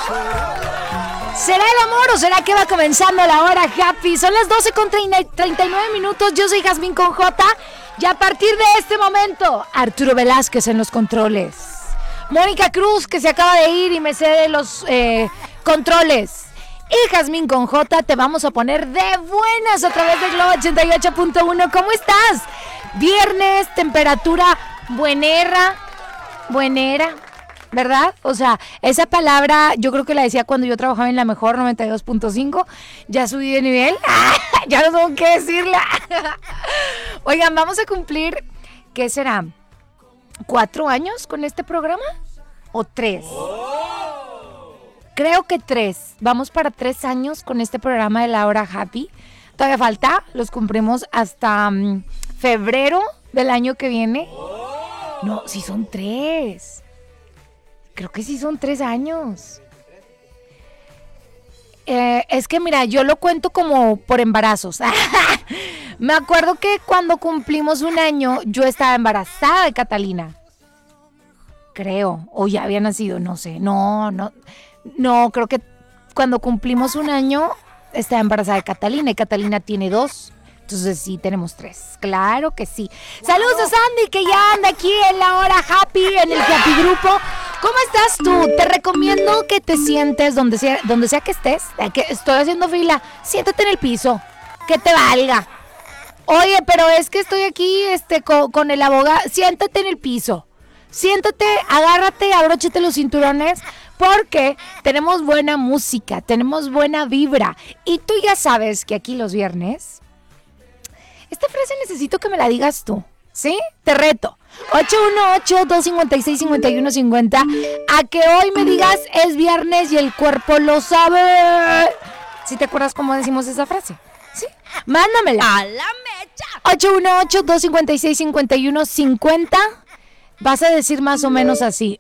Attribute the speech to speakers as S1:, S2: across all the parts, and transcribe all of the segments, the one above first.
S1: ¿Será el amor o será que va comenzando la hora happy? Son las 12:39. Yo soy Jazmín con J. Y a partir de este momento, Arturo Velázquez en los controles. Mónica Cruz, que se acaba de ir y me cede los controles. Y Jazmín con J, te vamos a poner de buenas a través de Globo 88.1. ¿Cómo estás? Viernes, temperatura buenera, ¿verdad? O sea, esa palabra yo creo que la decía cuando yo trabajaba en La Mejor 92.5. Ya subí de nivel. Ya no tengo que decirla. Oigan, vamos a cumplir, ¿qué será? ¿4 años con este programa? ¿O 3? Creo que 3. Vamos para 3 años con este programa de La Hora Happy. Todavía falta, los cumplimos hasta febrero del año que viene. No, sí son 3. Creo que sí son 3 años. Es que mira, yo lo cuento como por embarazos. Me acuerdo que cuando cumplimos 1 año, yo estaba embarazada de Catalina. Creo, o ya había nacido, no sé. No, creo que cuando cumplimos 1 año, estaba embarazada de Catalina y Catalina tiene 2. Entonces sí, tenemos 3. Claro que sí. Saludos a Sandy, que ya anda aquí en La Hora Happy, en el Happy Grupo. ¿Cómo estás tú? Te recomiendo que te sientes donde sea que estés. Que estoy haciendo fila. Siéntate en el piso. Que te valga. Oye, pero es que estoy aquí con el abogado. Siéntate en el piso. Siéntate, agárrate, abróchate los cinturones. Porque tenemos buena música, tenemos buena vibra. Y tú ya sabes que aquí los viernes... Esta frase necesito que me la digas tú, ¿sí? Te reto. 818-256-5150. A que hoy me digas es viernes y el cuerpo lo sabe. ¿Sí te acuerdas cómo decimos esa frase? ¿Sí? Mándamela.
S2: ¡A la mecha!
S1: 818-256-5150. Vas a decir más o menos así.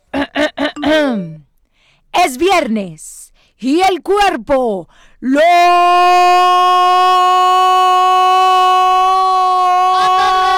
S1: Es viernes y el cuerpo lo